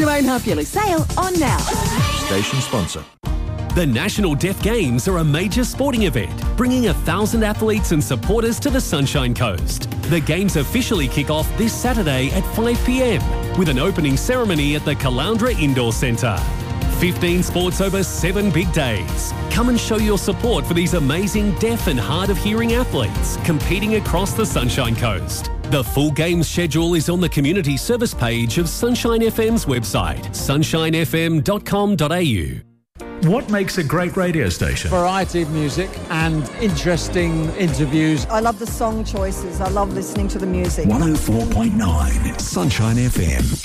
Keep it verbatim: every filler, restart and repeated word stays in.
Domain Half Yearly Sale on now. Station sponsor. The National Deaf Games are a major sporting event, bringing a thousand athletes and supporters to the Sunshine Coast. The Games officially kick off this Saturday at five p m with an opening ceremony at the Caloundra Indoor Centre. fifteen sports over seven big days. Come and show your support for these amazing deaf and hard of hearing athletes competing across the Sunshine Coast. The full games schedule is on the community service page of Sunshine F M's website, sunshine f m dot com dot a u. What makes a great radio station? Variety of music and interesting interviews. I love the song choices. I love listening to the music. one oh four point nine Sunshine F M.